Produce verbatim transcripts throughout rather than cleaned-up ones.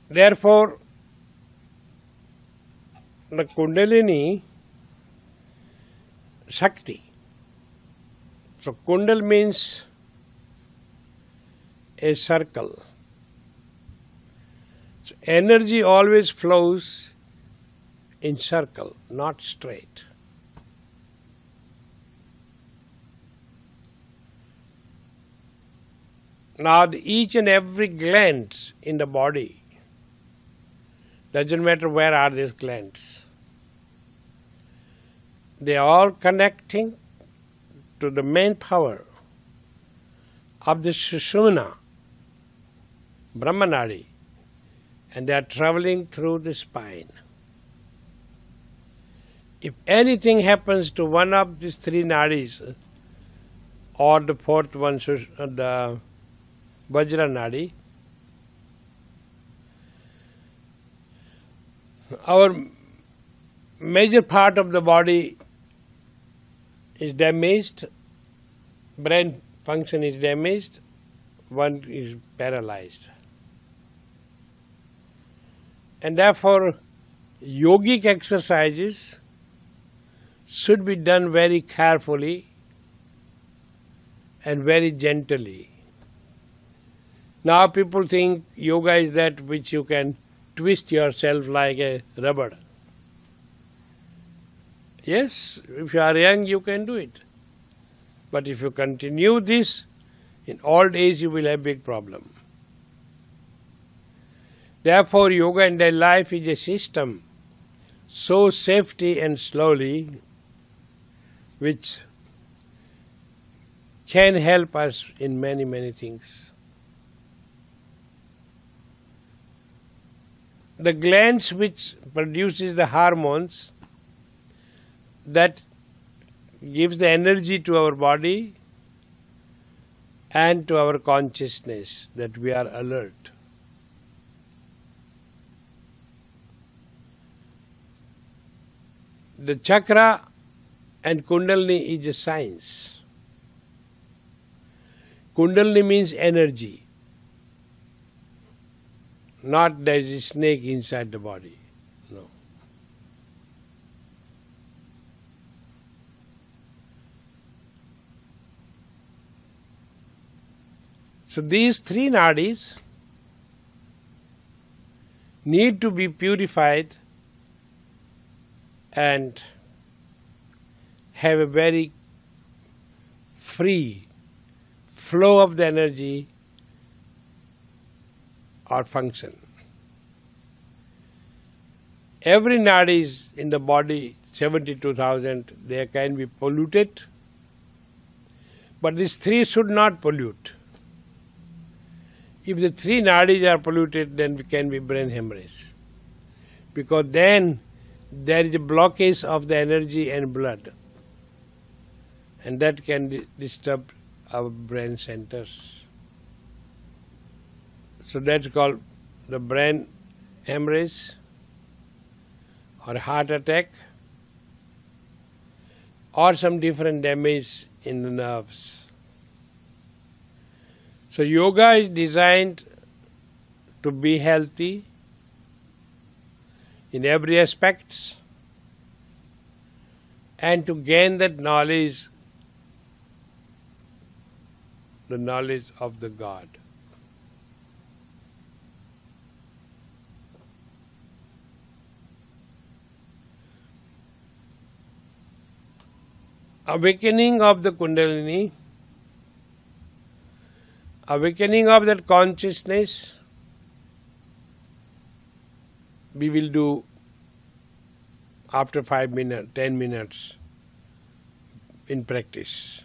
Therefore, the Kundalini Shakti. So Kundal means a circle. So energy always flows in circle, not straight. Now the each and every gland in the body, doesn't matter where are these glands, they are all connecting to the main power of the Sushumna, Brahmanadi, and they are traveling through the spine. If anything happens to one of these three nadis, or the fourth one, the Vajra Nadi, our major part of the body is damaged, brain function is damaged, one is paralyzed. And therefore, yogic exercises should be done very carefully and very gently. Now people think yoga is that which you can twist yourself like a rubber. Yes, if you are young you can do it. But if you continue this, in old age you will have big problem. Therefore yoga in their life is a system, so safety and slowly, which can help us in many, many things. The glands which produces the hormones that gives the energy to our body and to our consciousness, that we are alert. The chakra and Kundalini is a science. Kundalini means energy. Not there is a snake inside the body. No. So these three nadis need to be purified and have a very free flow of the energy or function. Every nadi is in the body, seventy-two thousand, they can be polluted, but these three should not pollute. If the three nadis are polluted, then we can be brain hemorrhage, because then there is a blockage of the energy and blood, and that can di- disturb our brain centers. So that's called the brain hemorrhage or heart attack or some different damage in the nerves. So yoga is designed to be healthy in every aspect and to gain that knowledge, the knowledge of the God. Awakening of the Kundalini, awakening of that consciousness, we will do after five minutes, ten minutes in practice.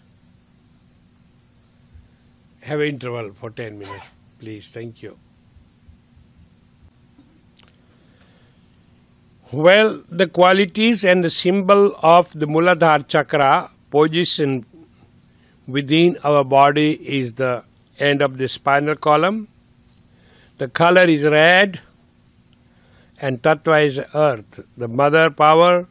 Have an interval for ten minutes, please. Thank you. Well, the qualities and the symbol of the Muladhara chakra position within our body is the end of the spinal column. The color is red and Tattva is earth. The mother power,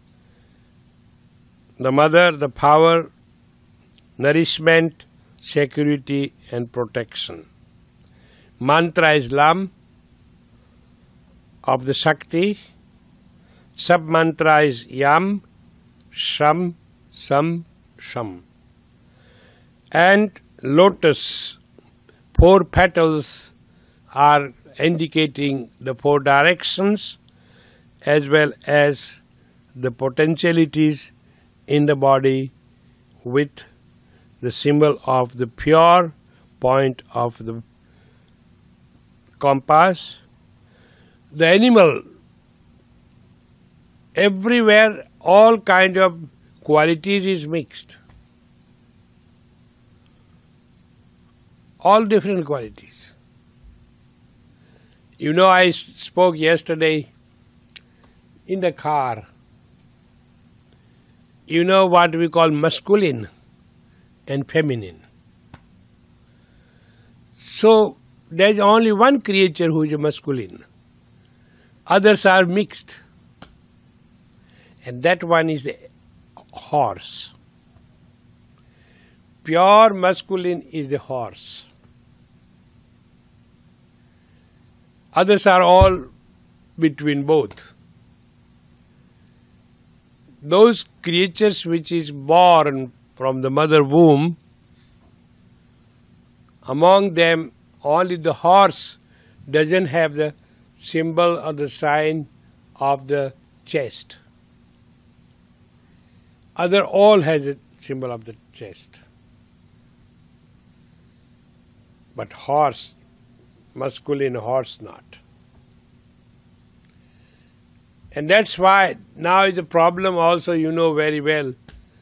the mother, the power, nourishment, security and protection. Mantra is Lam. of the Shakti. Sub mantra is Yam, Sham, Sam, Sham. And lotus, four petals are indicating the four directions as well as the potentialities in the body with the symbol of the pure point of the compass. The animal, everywhere all kind of qualities is mixed. All different qualities. You know, I spoke yesterday in the car. You know what we call masculine and feminine. So there is only one creature who is a masculine. Others are mixed. And that one is the horse. Pure masculine is the horse. Others are all between both. Those creatures which is born from the mother womb, among them only the horse doesn't have the symbol or the sign of the chest. Other all has a symbol of the chest. But horse, masculine, horse not. And that's why now is a problem also, you know very well,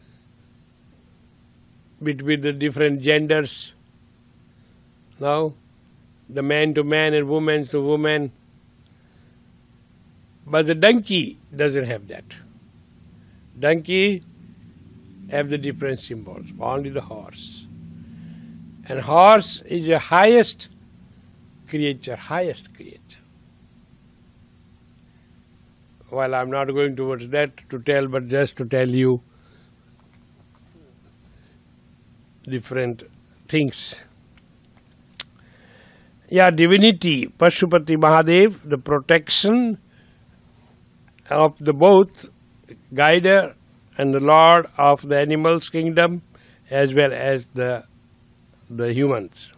between the different genders. Now, the man to man and woman to woman. But the donkey doesn't have that. Donkey have the different symbols, only the horse. And horse is the highest creature, highest creature. Well, I'm not going towards that to tell, but just to tell you different things. Yeah, divinity, Pashupati Mahadev, the protection of the both guider and the lord of the animals kingdom as well as the the humans.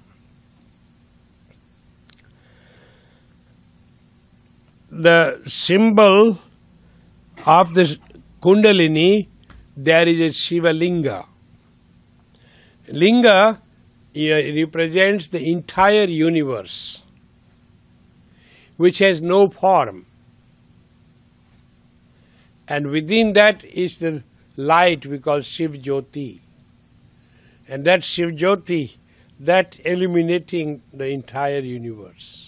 The symbol of the Kundalini, there is a Shiva Linga. Linga represents the entire universe, which has no form. And within that is the light we call Shiv Jyoti. And that Shiv Jyoti, that illuminating the entire universe.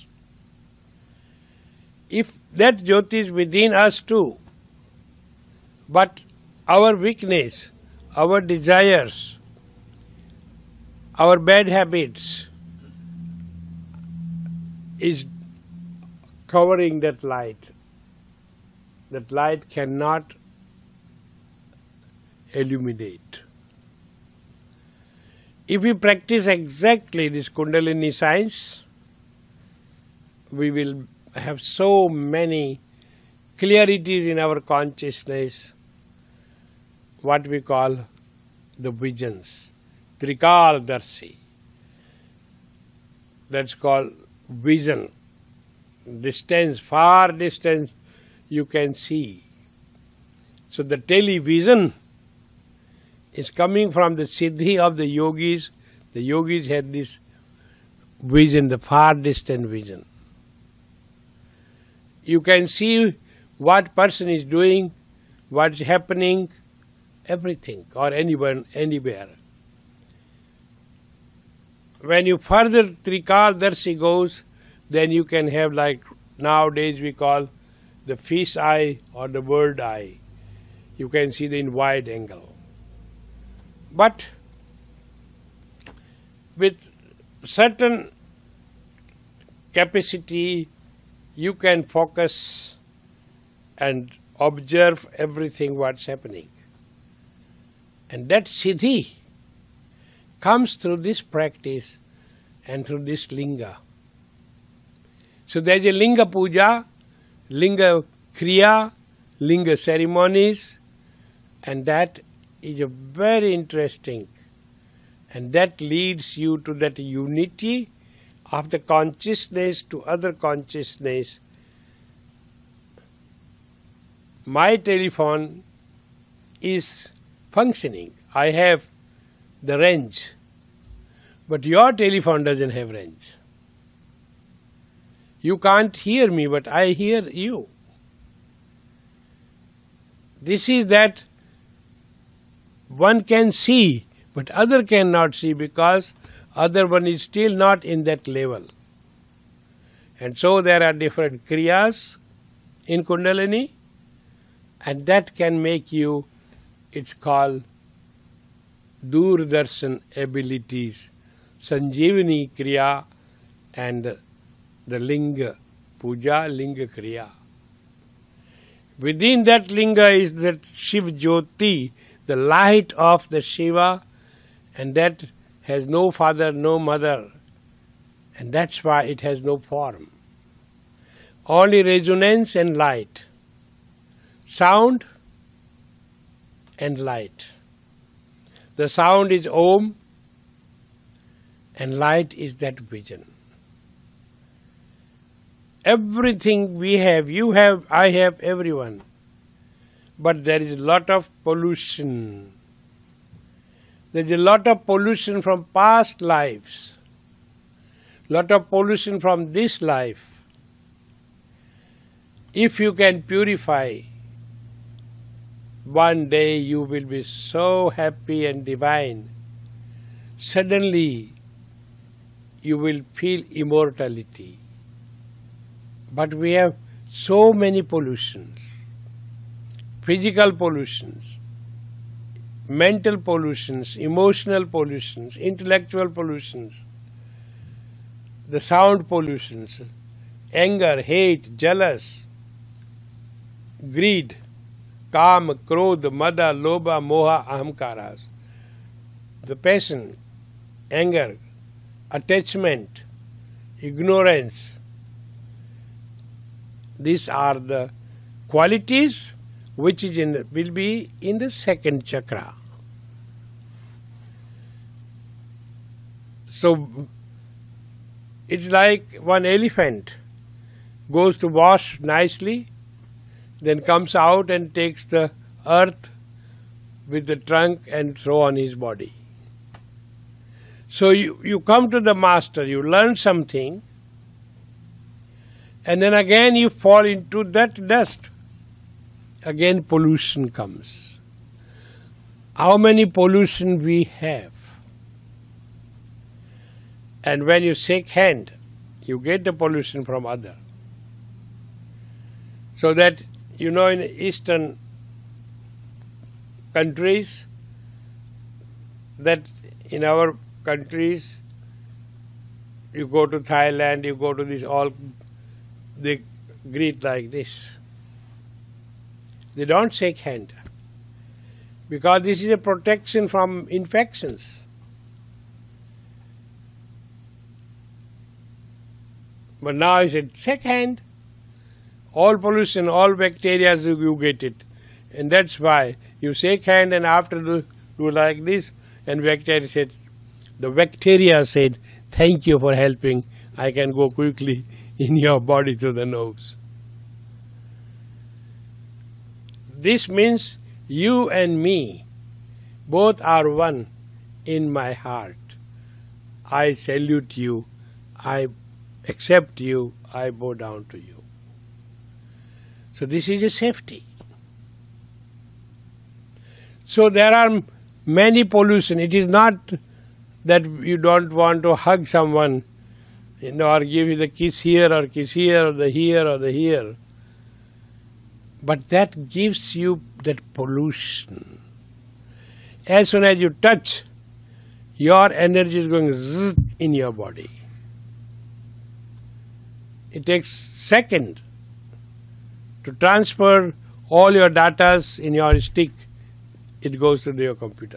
If that Jyoti is within us too, but our weakness, our desires, our bad habits is covering that light. That light cannot illuminate. If we practice exactly this Kundalini science, we will have so many clarities in our consciousness, what we call the visions, Trikal Darshi. That's called vision. Distance, far distance you can see. So the television is coming from the siddhi of the yogis. The yogis had this vision, the far distant vision. You can see what person is doing, what's happening, everything, or anyone, anywhere. When you further Trikal Darshi goes, then you can have, like nowadays we call the fish eye or the bird eye. You can see the in wide angle. But with certain capacity, you can focus and observe everything what's happening. And that siddhi comes through this practice and through this linga. So there is a linga puja. linga kriya, linga ceremonies, and that is a very interesting, and that leads you to that unity of the consciousness to other consciousness. My telephone is functioning. I have the range, but your telephone doesn't have range. You can't hear me, but I hear you. This is that one can see, but other cannot see because other one is still not in that level. And so there are different kriyas in Kundalini, and that can make you, it's called Durdarshan abilities, Sanjeevani kriya and the Linga puja, Linga kriya. Within that linga is that Shiv Jyoti, the light of the Shiva, and that has no father, no mother, and that's why it has no form. Only resonance and light, sound and light. The sound is Om, and light is that vision. Everything we have, you have, I have, everyone. But there is a lot of pollution. There is a lot of pollution from past lives. Lot of pollution from this life. If you can purify, one day you will be so happy and divine. Suddenly you will feel immortality. But we have so many pollutions, physical pollutions, mental pollutions, emotional pollutions, intellectual pollutions, the sound pollutions, anger, hate, jealous, greed, kam, krodh, mada, lobha, moha, ahamkaras, the passion, anger, attachment, ignorance. These are the qualities which is in the, will be in the second chakra. So it's like one elephant goes to wash nicely, then comes out and takes the earth with the trunk and throw on his body. So you, you come to the master, you learn something, and then again you fall into that dust. Again pollution comes. How many pollution we have? And when you shake hand, you get the pollution from other. So that, you know, in Eastern countries, that in our countries, you go to Thailand, you go to this all, they greet like this. They don't shake hand because this is a protection from infections. But now I said, shake hand. All pollution, all bacteria, you get it. And that's why you shake hand and after do, do like this, and bacteria said, the bacteria said, thank you for helping. I can go quickly in your body to the nose. This means you and me, both are one in my heart. I salute you, I accept you, I bow down to you. So this is a safety. So there are many pollution. It is not that you don't want to hug someone, you know, or give you the kiss here or kiss here or the here or the here. But that gives you that pollution. As soon as you touch, your energy is going zzz in your body. It takes second to transfer all your data in your stick. It goes to your computer.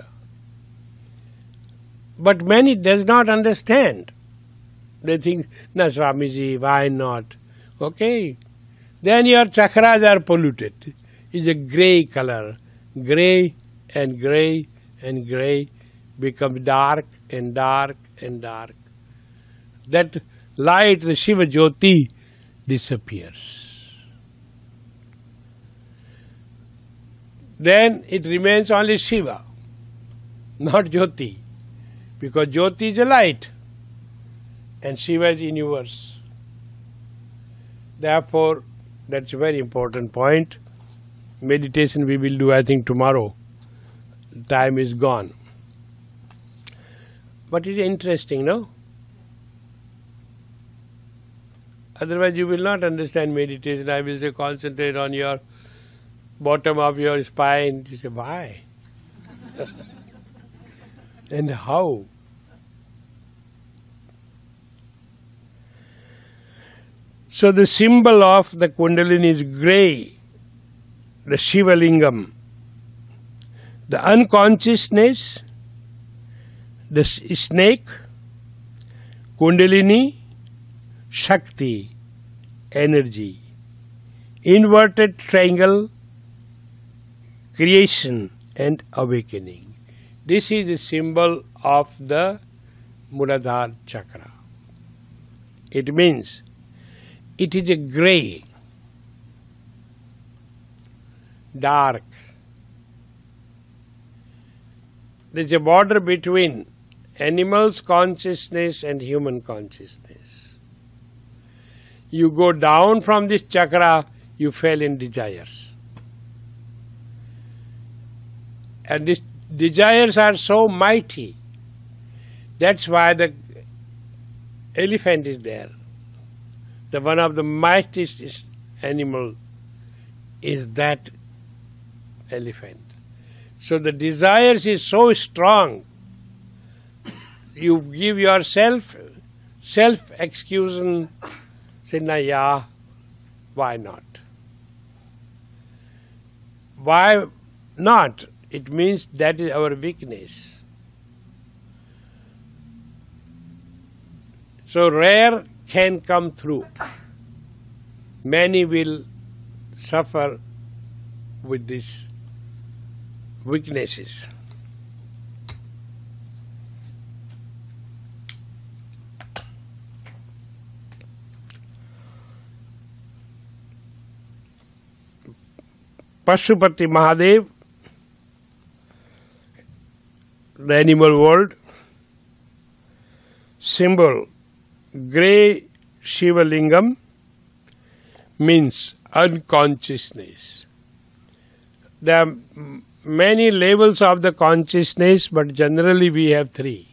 But many does not understand. They think, no, Swamiji, why not? Okay, then your chakras are polluted. It's a grey color. Grey and grey and grey becomes dark and dark and dark. That light, the Shiva Jyoti, disappears. Then it remains only Shiva, not Jyoti, because Jyoti is a light and Shiva is universe. Therefore, that's a very important point. Meditation we will do, I think, tomorrow. Time is gone. But it's interesting, no? Otherwise you will not understand meditation. I will say concentrate on your bottom of your spine. You say, why? And how? So the symbol of the Kundalini is grey, the Shiva Lingam. The unconsciousness, the snake, Kundalini, Shakti, energy. Inverted triangle, creation and awakening. This is the symbol of the Muladhara chakra. It means it is a grey, dark. There is a border between animal's consciousness and human consciousness. You go down from this chakra, you fell in desires. And these desires are so mighty. That's why the elephant is there. The one of the mightiest animal is that elephant. So the desires is so strong, you give yourself self-excuse, say, na yeah, why not? Why not? It means that is our weakness. So rare can come through. Many will suffer with these weaknesses. Pashupati Mahadev, the animal world, symbol grey Shiva Lingam means unconsciousness. There are many levels of the consciousness, but generally we have three.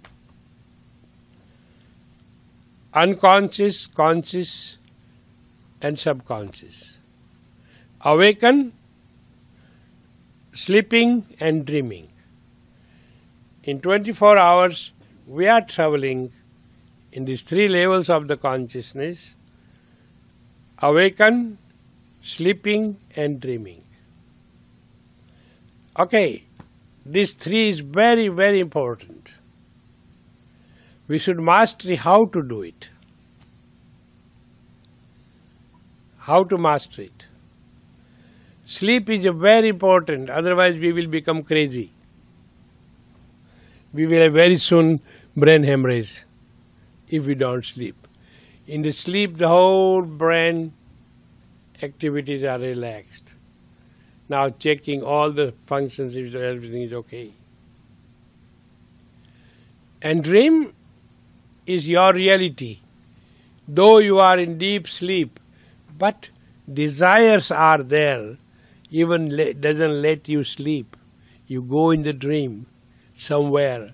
Unconscious, conscious and subconscious. Awaken, sleeping and dreaming. In twenty-four hours we are traveling in these three levels of the consciousness: awaken, sleeping and dreaming. Okay, these three is very, very important. We should master how to do it. How to master it. Sleep is a very important, otherwise we will become crazy. We will have very soon brain hemorrhage if we don't sleep. In the sleep, the whole brain activities are relaxed. Now checking all the functions, if everything is okay. And dream is your reality. Though you are in deep sleep, but desires are there, even le- doesn't let you sleep. You go in the dream somewhere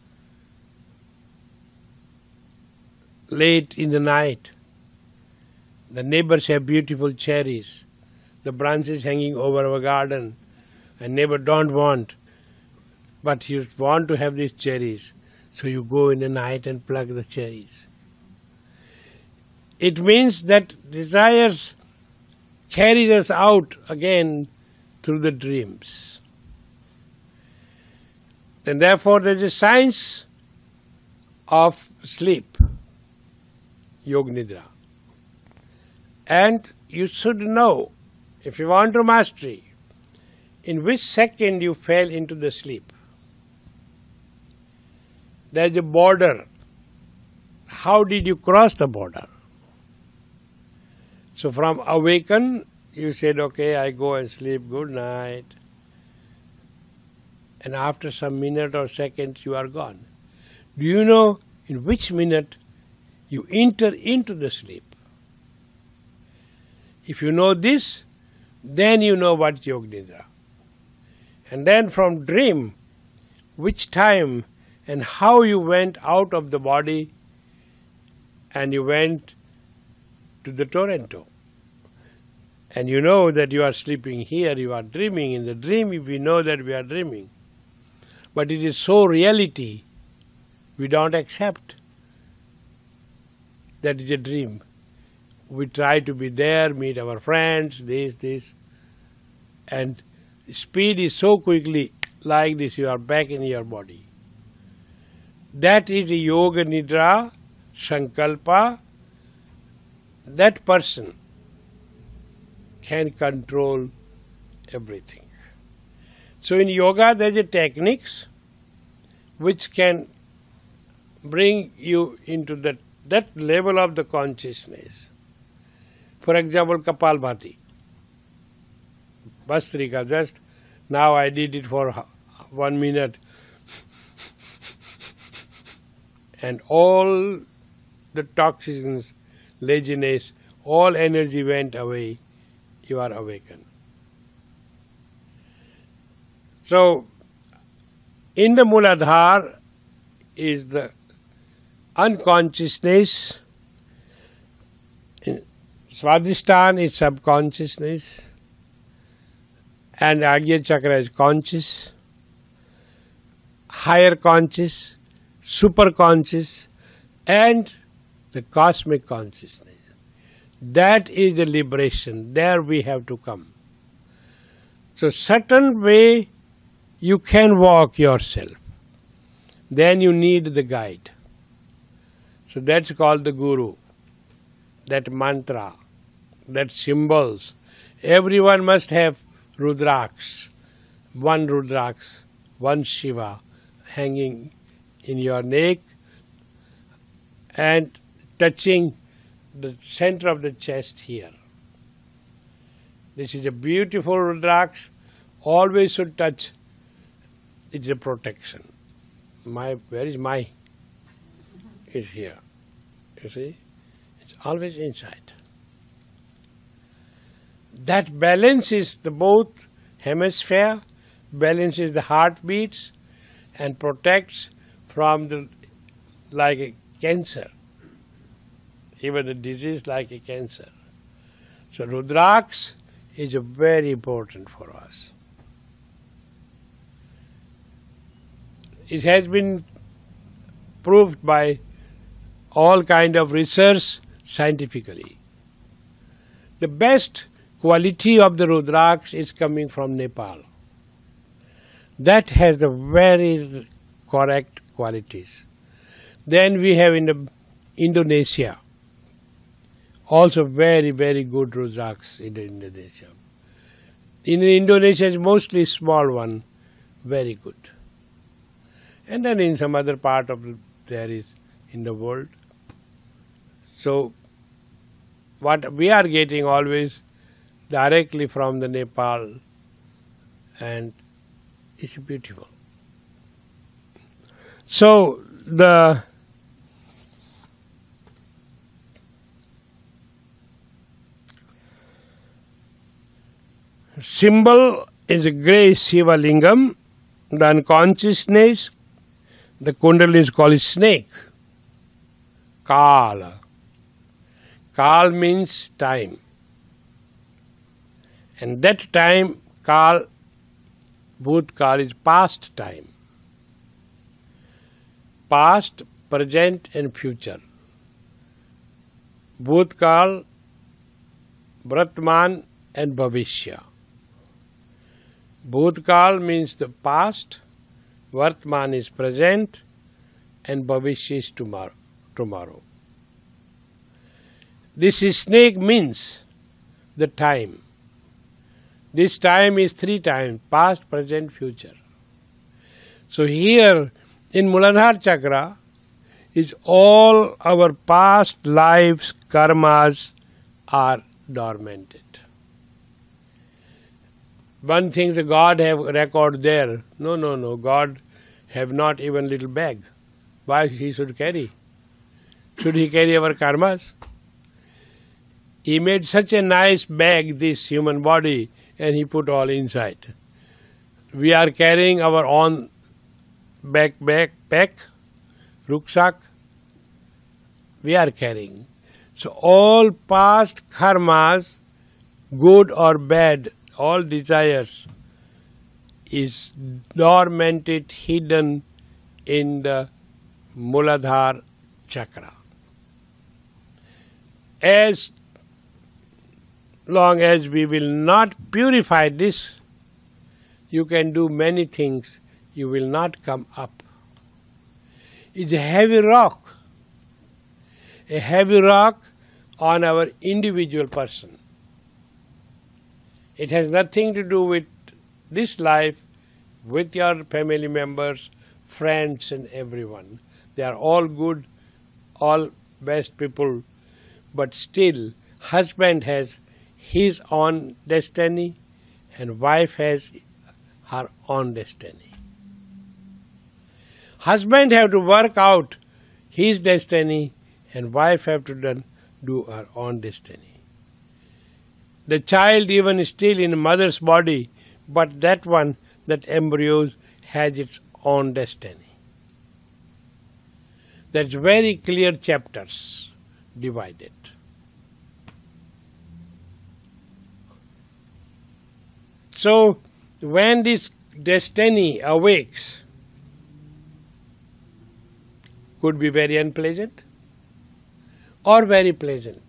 late in the night. The neighbors have beautiful cherries. The branches hanging over our garden. And neighbor don't want, but you want to have these cherries. So you go in the night and pluck the cherries. It means that desires carry us out again through the dreams. And therefore there is a science of sleep, Yoga Nidra. And you should know, if you want to mastery, in which second you fell into the sleep. There is a border. How did you cross the border? So from awaken, you said, okay, I go and sleep, good night. And after some minute or second, you are gone. Do you know in which minute you enter into the sleep? If you know this, then you know what Yoga Nidra. And then from dream, which time and how you went out of the body and you went to the Toronto. And you know that you are sleeping here, you are dreaming. In the dream, we know that we are dreaming. But it is so reality, we don't accept that is a dream. We try to be there, meet our friends, this, this. And speed is so quickly like this, you are back in your body. That is a Yoga Nidra, Sankalpa. That person can control everything. So in yoga there is a techniques which can bring you into that, that level of the consciousness. For example, Kapalbhati. Bastrika, just now I did it for one minute. And all the toxins, laziness, all energy went away. You are awakened. So, in the Muladhara is the unconsciousness. Swadhisthana is subconsciousness. And Agya Chakra is conscious, higher conscious, super conscious, and the cosmic consciousness. That is the liberation. There we have to come. So certain way you can walk yourself. Then you need the guide. So that's called the Guru. That mantra, that symbols. Everyone must have Rudraks. One Rudraks, one Shiva hanging in your neck and touching the center of the chest here. This is a beautiful Rudraks. Always should touch. It's a protection. My, where is my? It's here. You see? It's always inside. That balances the both hemisphere, balances the heartbeats, and protects from the like a cancer. Even a disease like a cancer. So Rudraks is a very important for us. It has been proved by all kind of research scientifically. The best quality of the Rudraks is coming from Nepal. That has the very correct qualities. Then we have in the Indonesia, also very, very good Rudraks in Indonesia. In Indonesia is mostly small one, very good. And then in some other part of the, there is in the world. So what we are getting always directly from the Nepal, and it's beautiful. So the symbol is a grey Shiva Lingam. The unconsciousness, the Kundalini is called snake. Kala. Kal means time. And that time, Kal, Bhutkal is past time. Past, present and future. Bhutkal, Vartman and Bhavishya. Bhutkal means the past, Vartman is present, and Bhavishya is tomorrow. tomorrow. This snake means the time. This time is three times, past, present, future. So here in Muladhara Chakra is all our past lives, karmas are dormanted. One thing the God have record there. No, no, no. God have not even little bag. Why he should carry? Should he carry our karmas? He made such a nice bag, this human body, and he put all inside. We are carrying our own back, backpack, rucksack. We are carrying. So all past karmas, good or bad, all desires is dormanted, hidden in the Muladhara Chakra. As long as we will not purify this, you can do many things, you will not come up. It's a heavy rock, a heavy rock on our individual person. It has nothing to do with this life, with your family members, friends and everyone. They are all good, all best people, but still husband has his own destiny and wife has her own destiny. Husband have to work out his destiny and wife have to done, do her own destiny. The child even is still in mother's body, but that one, that embryo has its own destiny. That's very clear chapters divided. So when this destiny awakes, could be very unpleasant or very pleasant.